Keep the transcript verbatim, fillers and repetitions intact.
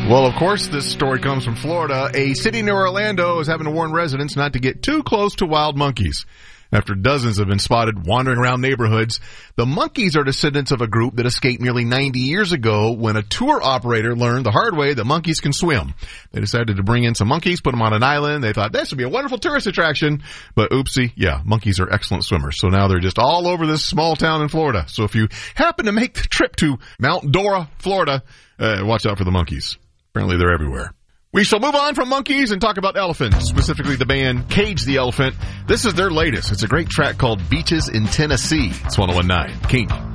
Well, of course, this story comes from Florida. A city near Orlando is having to warn residents not to get too close to wild monkeys. After dozens have been spotted wandering around neighborhoods, the monkeys are descendants of a group that escaped nearly ninety years ago when a tour operator learned the hard way that monkeys can swim. They decided to bring in some monkeys, put them on an island. They thought this would be a wonderful tourist attraction, but oopsie, yeah, monkeys are excellent swimmers. So now they're just all over this small town in Florida. So if you happen to make the trip to Mount Dora, Florida, uh, watch out for the monkeys. Apparently they're everywhere. We shall move on from monkeys and talk about elephants, specifically the band Cage the Elephant. This is their latest. It's a great track called Beaches in Tennessee. It's one oh one point nine King.